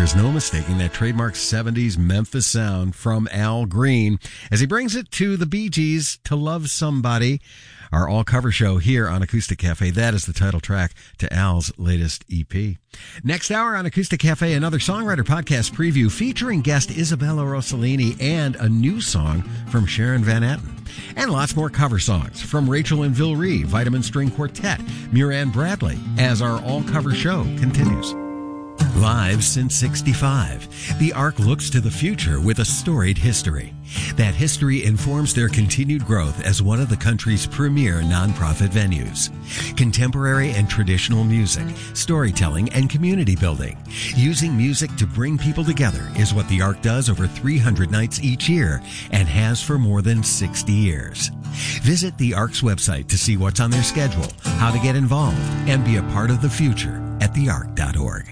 is no mistaking that trademark 70s Memphis sound from Al Green as he brings it to the Bee Gees, To Love Somebody, our all-cover show here on Acoustic Cafe. That is the title track to Al's latest EP. Next hour on Acoustic Cafe, another Songwriter Podcast preview featuring guest Isabella Rossellini and a new song from Sharon Van Etten. And lots more cover songs from Rachel and Vilree, Vitamin String Quartet, Muran Bradley, as our all-cover show continues. Live since '65, the ARC looks to the future with a storied history. That history informs their continued growth as one of the country's premier nonprofit venues. Contemporary and traditional music, storytelling, and community building. Using music to bring people together is what the ARC does over 300 nights each year and has for more than 60 years. Visit the ARC's website to see what's on their schedule, how to get involved, and be a part of the future at thearc.org.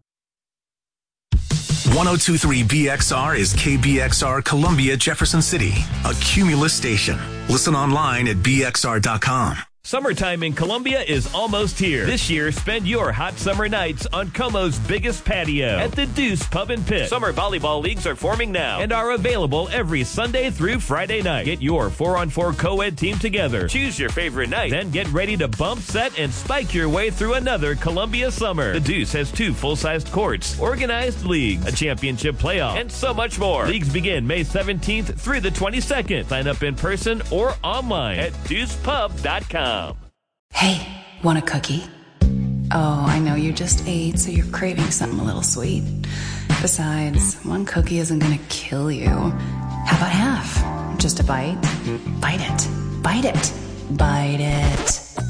102.3 BXR is KBXR Columbia, Jefferson City, a Cumulus station. Listen online at bxr.com. Summertime in Columbia is almost here. This year, spend your hot summer nights on Como's biggest patio at the Deuce Pub and Pit. Summer volleyball leagues are forming now and are available every Sunday through Friday night. Get your 4-on-4 co-ed team together. Choose your favorite night. Then get ready to bump, set, and spike your way through another Columbia summer. The Deuce has 2 full-sized courts, organized leagues, a championship playoff, and so much more. Leagues begin May 17th through the 22nd. Sign up in person or online at deucepub.com. Hey, want a cookie? Oh, I know you just ate, so you're craving something a little sweet. Besides, one cookie isn't gonna kill you. How about half? Just a bite? Bite it. Bite it. Bite it.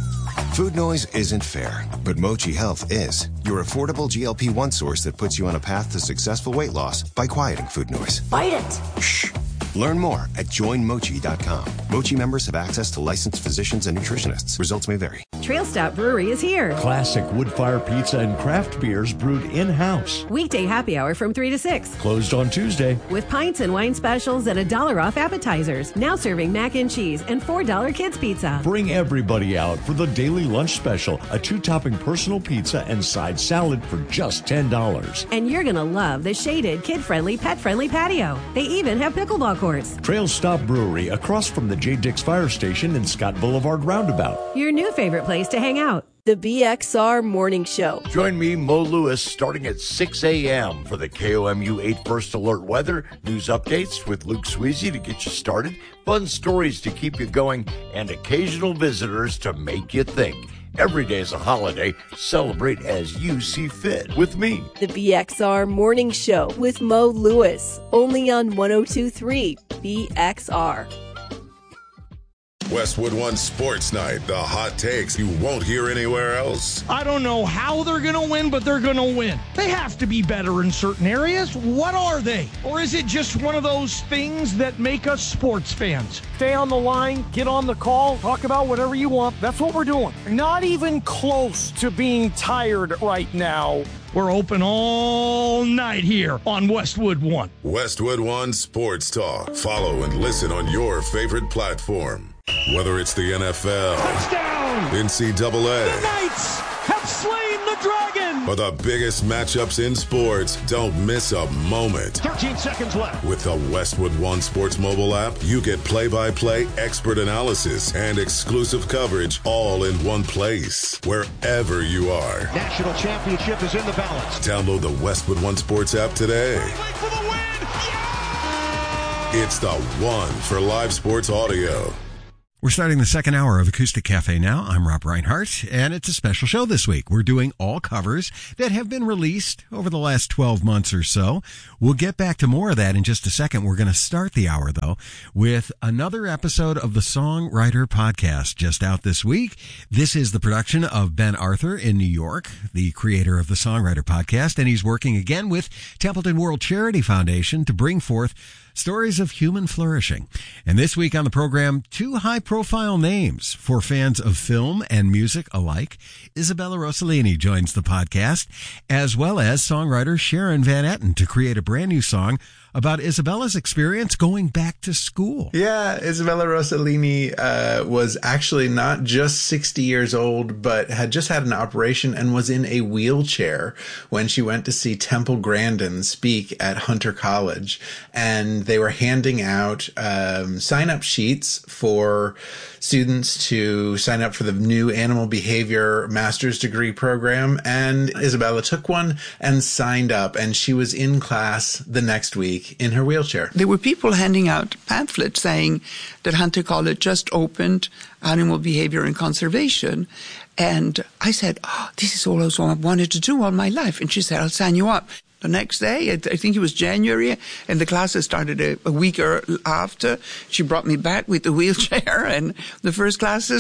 Food noise isn't fair, but Mochi Health is. Your affordable GLP-1 source that puts you on a path to successful weight loss by quieting food noise. Bite it. Shh. Learn more at joinmochi.com. Mochi members have access to licensed physicians and nutritionists. Results may vary. Trail Stout Brewery is here. Classic wood-fire pizza and craft beers brewed in-house. Weekday happy hour from 3 to 6. Closed on Tuesday. With pints and wine specials and $1 off appetizers. Now serving mac and cheese and $4 kids pizza. Bring everybody out for the daily lunch special, a 2-topping personal pizza and side salad for just $10. And you're going to love the shaded, kid-friendly, pet-friendly patio. They even have pickleball courts. Trail Stop Brewery across from the J. Dix Fire Station and Scott Boulevard Roundabout. Your new favorite place to hang out. The BXR Morning Show. Join me, Mo Lewis, starting at 6 a.m. for the KOMU 8 First Alert weather, news updates with Luke Sweezy to get you started, fun stories to keep you going, and occasional visitors to make you think. Every day is a holiday. Celebrate as you see fit with me. The BXR Morning Show with Mo Lewis. Only on 102.3 BXR. Westwood One Sports Night. The hot takes you won't hear anywhere else. I don't know how they're going to win, but they're going to win. They have to be better in certain areas. What are they? Or is it just one of those things that make us sports fans? Stay on the line, get on the call, talk about whatever you want. That's what we're doing. Not even close to being tired right now. We're open all night here on Westwood One. Westwood One Sports Talk. Follow and listen on your favorite platform. Whether it's the NFL, touchdown, NCAA, the Knights have slain the Dragon, or the biggest matchups in sports, don't miss a moment. 13 seconds left. With the Westwood One Sports mobile app, you get play-by-play, expert analysis, and exclusive coverage all in one place, wherever you are. National championship is in the balance. Download the Westwood One Sports app today. For the win. Yeah! It's the one for live sports audio. We're starting the second hour of Acoustic Cafe now. I'm Rob Reinhart, and it's a special show this week. We're doing all covers that have been released over the last 12 months or so. We'll get back to more of that in just a second. We're going to start the hour, though, with another episode of the Songwriter Podcast just out this week. This is the production of Ben Arthur in New York, the creator of the Songwriter Podcast, and he's working again with Templeton World Charity Foundation to bring forth stories of human flourishing. And this week on the program, 2 high-profile names for fans of film and music alike. Isabella Rossellini joins the podcast, as well as songwriter Sharon Van Etten to create a brand new song about Isabella's experience going back to school. Yeah, Isabella Rossellini was actually not just 60 years old, but had just had an operation and was in a wheelchair when she went to see Temple Grandin speak at Hunter College. And they were handing out sign-up sheets for students to sign up for the new animal behavior master's degree program. And Isabella took one and signed up, and she was in class the next week in her wheelchair. There were people handing out pamphlets saying that Hunter College just opened animal behavior and conservation. And I said, this is all I wanted to do all my life. And she said, I'll sign you up. The next day, I think it was January, and the classes started a week after. She brought me back with the wheelchair, and the first classes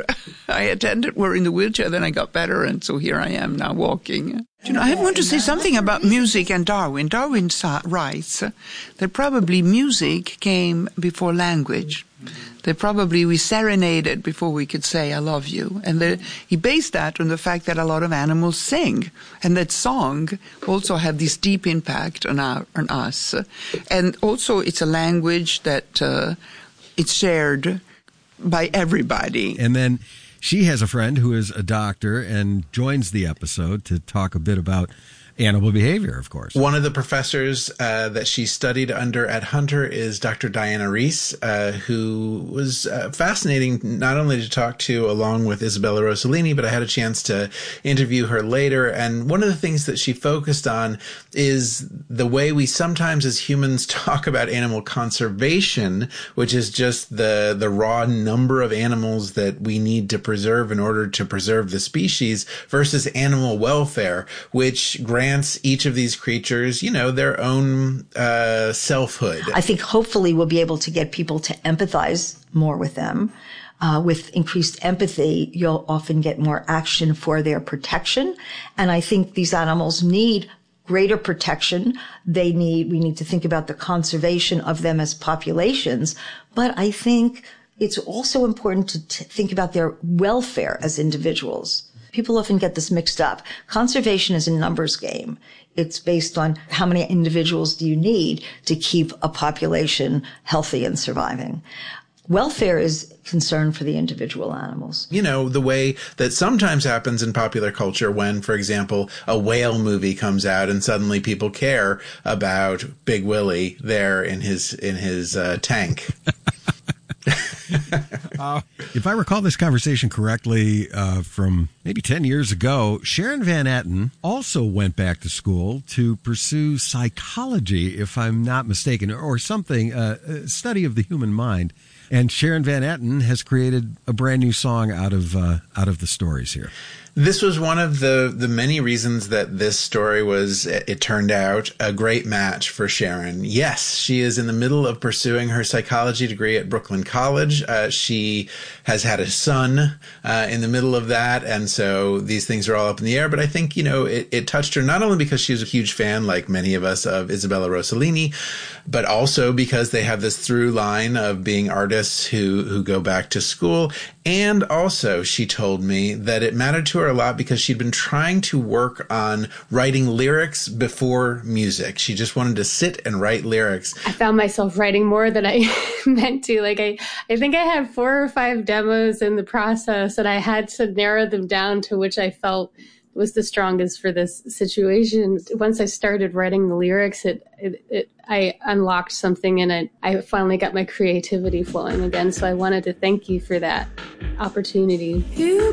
I attended were in the wheelchair. Then I got better, and so here I am now walking. I want to say something about music and Darwin. Darwin writes that probably music came before language. That probably we serenaded before we could say, I love you. And he based that on the fact that a lot of animals sing. And that song also had this deep impact on us. And also it's a language that it's shared by everybody. And then she has a friend who is a doctor and joins the episode to talk a bit about animal behavior, of course. One of the professors that she studied under at Hunter is Dr. Diana Reese, who was fascinating not only to talk to along with Isabella Rossellini, but I had a chance to interview her later. And one of the things that she focused on is the way we sometimes as humans talk about animal conservation, which is just the raw number of animals that we need to preserve in order to preserve the species, versus animal welfare, which grants each of these creatures, their own selfhood. I think hopefully we'll be able to get people to empathize more with them. With increased empathy, you'll often get more action for their protection. And I think these animals need greater protection. We need to think about the conservation of them as populations. But I think it's also important to think about their welfare as individuals. People often get this mixed up. Conservation is a numbers game. It's based on how many individuals do you need to keep a population healthy and surviving. Welfare is concern for the individual animals. The way that sometimes happens in popular culture when, for example, a whale movie comes out and suddenly people care about Big Willie there in his tank. If I recall this conversation correctly, from maybe 10 years ago, Sharon Van Etten also went back to school to pursue psychology, if I'm not mistaken, or something, a study of the human mind. And Sharon Van Etten has created a brand new song out of the stories here. This was one of the many reasons that this story was, it turned out, a great match for Sharon. Yes, she is in the middle of pursuing her psychology degree at Brooklyn College. She has had a son in the middle of that, and so these things are all up in the air. But I think, it touched her not only because she was a huge fan, like many of us, of Isabella Rossellini, but also because they have this through line of being artists who go back to school. And also, she told me that it mattered to her a lot because she'd been trying to work on writing lyrics before music. She just wanted to sit and write lyrics. I found myself writing more than I meant to. I think I had 4 or 5 demos in the process, and I had to narrow them down to which I felt was the strongest for this situation. Once I started writing the lyrics, I unlocked something, and I finally got my creativity flowing again. So I wanted to thank you for that opportunity.